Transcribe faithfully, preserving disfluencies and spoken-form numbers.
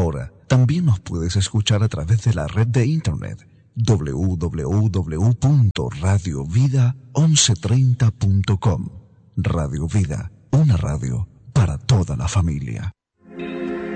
Ahora, también nos puedes escuchar a través de la red de internet doble u doble u doble u punto radio vida once treinta punto com. Radio Vida, una radio para toda la familia.